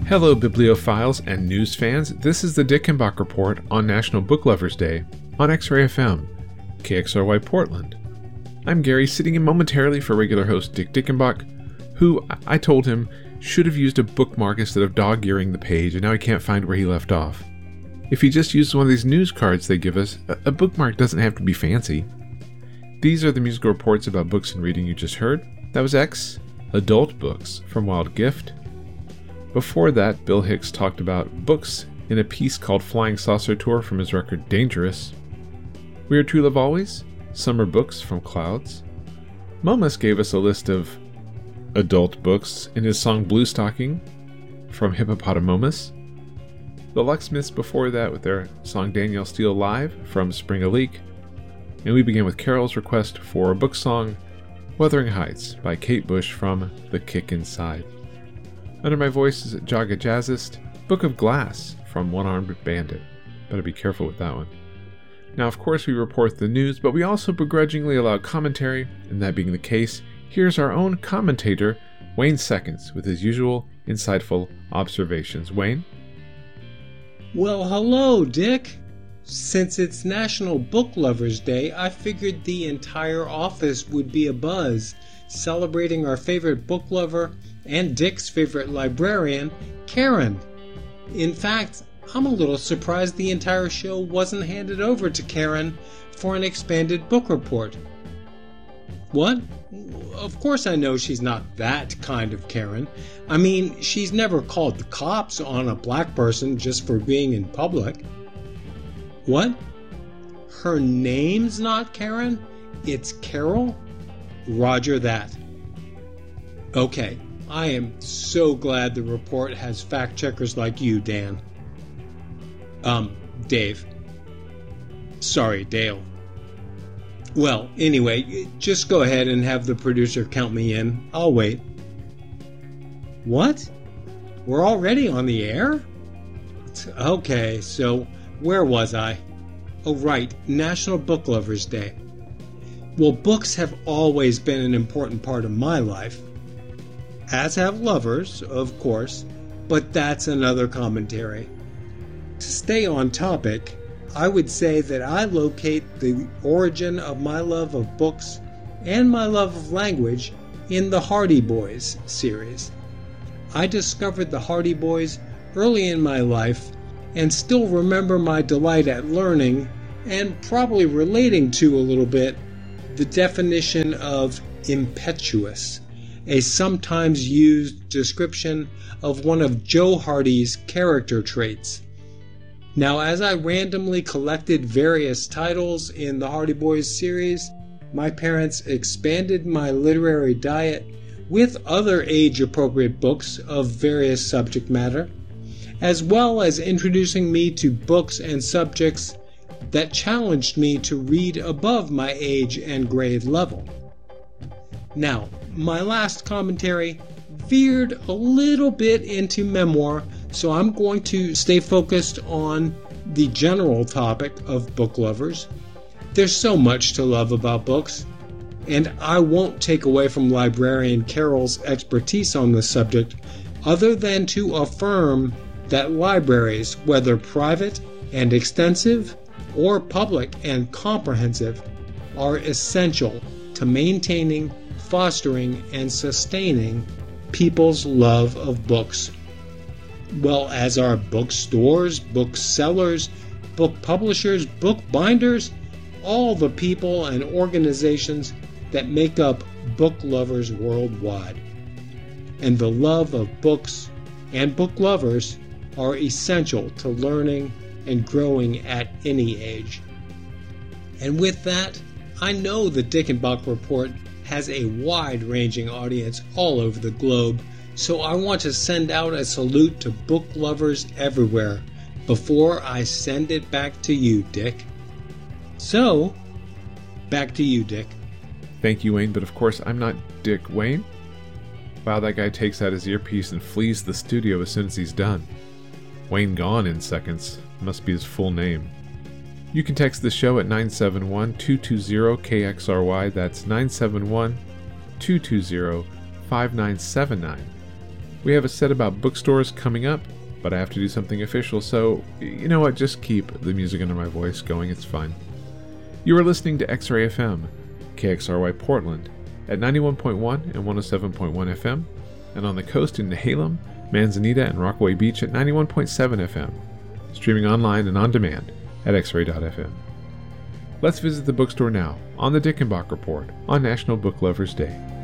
Hello, bibliophiles and news fans. This is the Dickenbach Report on National Book Lovers Day on X-Ray FM, KXRY Portland. I'm Gary, sitting in momentarily for regular host Dick Dickenbach, who, I told him, should have used a bookmark instead of dog-earing the page, and now he can't find where he left off. If he just used one of these news cards they give us, a bookmark doesn't have to be fancy. These are the musical reports about books and reading you just heard. That was X, Adult Books from Wild Gift. Before that, Bill Hicks talked about books in a piece called Flying Saucer Tour from his record Dangerous. We Are True Love Always, Summer Books from Clouds. Momus gave us a list of adult books in his song Blue Stocking from Hippopotamomus. The Locksmiths before that with their song Danielle Steele Live from Spring a Leak. And we begin with Carol's request for a book song, Wuthering Heights by Kate Bush from The Kick Inside. Under my voice is Jaga Jazzist, Book of Glass from One Armed Bandit. Better be careful with that one. Now, of course, we report the news, but we also begrudgingly allow commentary, and that being the case, here's our own commentator, Wayne Seconds, with his usual insightful observations. Wayne? Well, hello, Dick. Since it's National Book Lovers Day, I figured the entire office would be abuzz, celebrating our favorite book lover and Dick's favorite librarian, Karen. In fact, I'm a little surprised the entire show wasn't handed over to Karen for an expanded book report. What? Of course I know she's not that kind of Karen. I mean, she's never called the cops on a black person just for being in public. What? Her name's not Karen? It's Carol? Roger that. Okay, I am so glad the report has fact-checkers like you, Dan. Dave. Sorry, Dale. Well, anyway, just go ahead and have the producer count me in. I'll wait. What? We're already on the air? Okay, so where was I? Oh, right, National Book Lovers Day. Well, books have always been an important part of my life. As have lovers, of course, but that's another commentary. To stay on topic, I would say that I locate the origin of my love of books and my love of language in the Hardy Boys series. I discovered the Hardy Boys early in my life and still remember my delight at learning and probably relating to a little bit the definition of impetuous, a sometimes used description of one of Joe Hardy's character traits. Now, as I randomly collected various titles in the Hardy Boys series, my parents expanded my literary diet with other age-appropriate books of various subject matter, as well as introducing me to books and subjects that challenged me to read above my age and grade level. Now, my last commentary veered a little bit into memoir, so I'm going to stay focused on the general topic of book lovers. There's so much to love about books, and I won't take away from librarian Carol's expertise on this subject other than to affirm that libraries, whether private and extensive or public and comprehensive, are essential to maintaining, fostering, and sustaining people's love of books. Well, as are bookstores, booksellers, book publishers, book binders, all the people and organizations that make up book lovers worldwide. And the love of books and book lovers are essential to learning and growing at any age. And with that, I know the Dickenbach Report has a wide-ranging audience all over the globe, so I want to send out a salute to book lovers everywhere before I send it back to you, Dick. So, back to you, Dick. Thank you, Wayne, but of course I'm not Dick Wayne. Wow, that guy takes out his earpiece and flees the studio as soon as he's done. Wayne Gone in seconds must be his full name. You can text the show at 971-220-KXRY. That's 971-220-5979. We have a set about bookstores coming up, but I have to do something official, so you know what, just keep the music under my voice going, it's fine. You are listening to X-Ray FM, KXRY Portland, at 91.1 and 107.1 FM, and on the coast in Nehalem, Manzanita, and Rockaway Beach at 91.7 FM, streaming online and on demand at xray.fm. Let's visit the bookstore now on the Dickenbach Report on National Book Lovers Day.